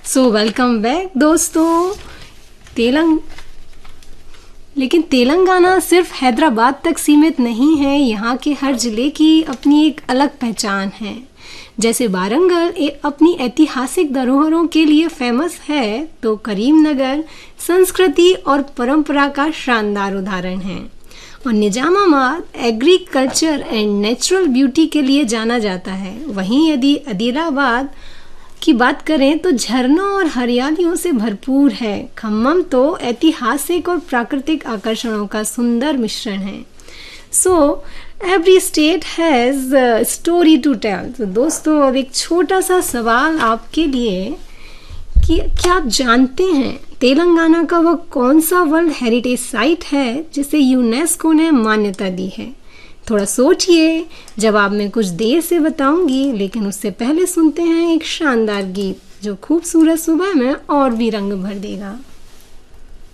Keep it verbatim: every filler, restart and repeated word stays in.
So welcome back दोस्तों। तेलंग लेकिन तेलंगाना सिर्फ हैदराबाद तक सीमित नहीं है। यहाँ के हर ज़िले की अपनी एक अलग पहचान है। जैसे वारंगल एक अपनी ऐतिहासिक धरोहरों के लिए फेमस है, तो करीमनगर संस्कृति और परंपरा का शानदार उदाहरण है, और Nizamabad agriculture and natural beauty के लिए जाना जाता है। वहीं यदि आदिलाबाद की बात करें तो झरनों और हरियालियों से भरपूर है। खम्मम तो ऐतिहासिक और प्राकृतिक आकर्षणों का सुंदर मिश्रण है। So every state has story to tell. तो दोस्तों, अब एक छोटा सा सवाल आपके लिए कि क्या आप जानते हैं तेलंगाना का वह कौन सा वर्ल्ड हेरिटेज साइट है जिसे यूनेस्को ने मान्यता दी है? थोड़ा सोचिए, जवाब मैं कुछ देर से बताऊंगी, लेकिन उससे पहले सुनते हैं एक शानदार गीत जो खूबसूरत सुबह में और भी रंग भर देगा।